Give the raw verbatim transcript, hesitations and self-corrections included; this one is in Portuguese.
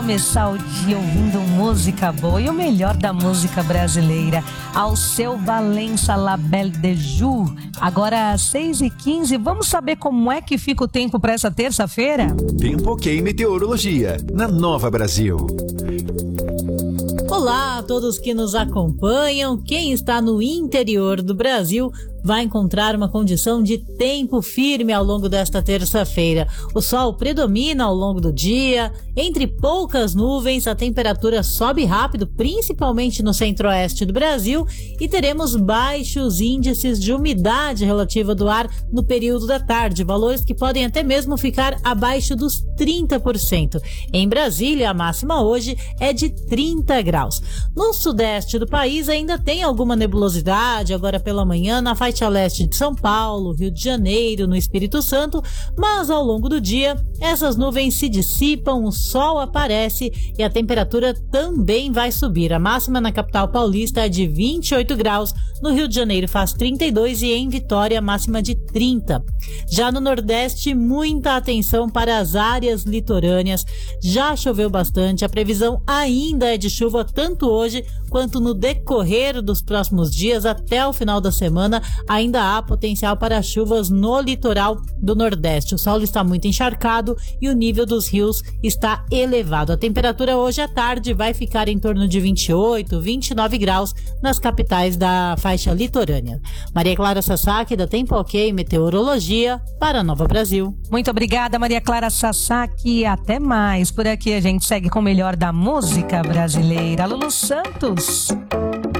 Começar o dia ouvindo música boa e o melhor da música brasileira. Alceu Valença, La Belle de Jour. Agora às seis e quinze, vamos saber como é que fica o tempo para essa terça-feira? Tempo Ok Meteorologia, na Nova Brasil. Olá a todos que nos acompanham. Quem está no interior do Brasil vai encontrar uma condição de tempo firme ao longo desta terça-feira. O sol predomina ao longo do dia, entre poucas nuvens, a temperatura sobe rápido, principalmente no centro-oeste do Brasil, e teremos baixos índices de umidade relativa do ar no período da tarde, valores que podem até mesmo ficar abaixo dos trinta por cento. Em Brasília, a máxima hoje é de trinta graus. No sudeste do país ainda tem alguma nebulosidade, agora pela manhã, na faixa a leste de São Paulo, Rio de Janeiro, no Espírito Santo, mas ao longo do dia essas nuvens se dissipam, o sol aparece e a temperatura também vai subir. A máxima na capital paulista é de vinte e oito graus, no Rio de Janeiro faz trinta e dois e em Vitória a máxima de trinta. Já no Nordeste, muita atenção para as áreas litorâneas. Já choveu bastante, a previsão ainda é de chuva tanto hoje quanto no decorrer dos próximos dias até o final da semana. Ainda há potencial para chuvas no litoral do Nordeste. O solo está muito encharcado e o nível dos rios está elevado. A temperatura hoje à tarde vai ficar em torno de vinte e oito, vinte e nove graus nas capitais da faixa litorânea. Maria Clara Sasaki, da Tempo Ok Meteorologia, para Nova Brasil. Muito obrigada, Maria Clara Sasaki. Até mais. Por aqui a gente segue com o melhor da música brasileira. Lulu Santos.